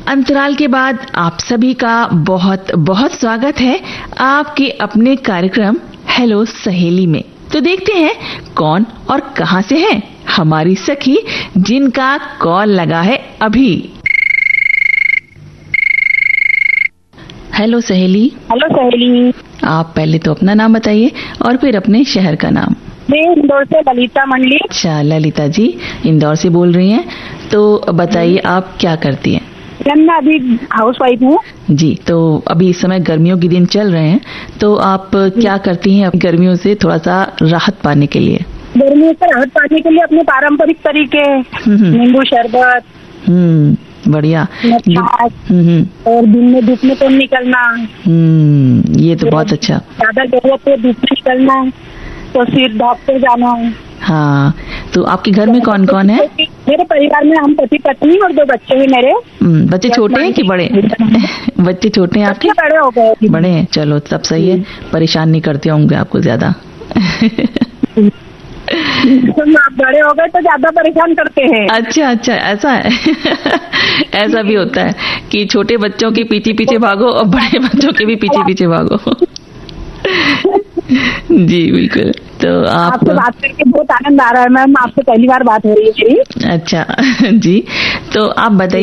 अंतराल के बाद आप सभी का बहुत बहुत स्वागत है आपके अपने कार्यक्रम हेलो सहेली में। तो देखते हैं कौन और कहां से है हमारी सखी जिनका कॉल लगा है अभी। हेलो सहेली। हेलो सहेली। आप पहले तो अपना नाम बताइए और फिर अपने शहर का नाम। मैं इंदौर से ललिता मंडली। अच्छा ललिता जी इंदौर से बोल रही हैं, तो बताइए आप क्या करती हैं? मैं अभी हाउस वाइफ हूँ जी। तो अभी इस समय गर्मियों के दिन चल रहे हैं, तो आप क्या करती हैं गर्मियों से थोड़ा सा राहत पाने के लिए? गर्मियों से राहत पाने के लिए अपने पारंपरिक तरीके नींबू शरबत, बढ़िया, और दिन में धूप में तो निकलना। ये तो बहुत अच्छा। ज्यादा जरूरत है धूप में निकलना तो सिर ढक जाना। हाँ, तो आपके घर में कौन कौन है? मेरे परिवार में हम पति पत्नी और 2 बच्चे हैं मेरे। बच्चे छोटे हैं कि बड़े? बच्चे छोटे हैं आपके? बड़े हो गए। बड़े हैं, चलो सब सही है। परेशान नहीं करते होंगे आपको ज्यादा? आप बड़े हो गए तो ज्यादा परेशान करते हैं। अच्छा अच्छा, ऐसा है। ऐसा भी होता है कि छोटे बच्चों के पीछे पीछे भागो और बड़े बच्चों के भी पीछे पीछे भागो। जी बिल्कुल। तो आपसे बात करके बहुत आनंद आ रहा है मैम। आपसे पहली बार बात हो रही है मेरी। अच्छा जी, तो आप बताइए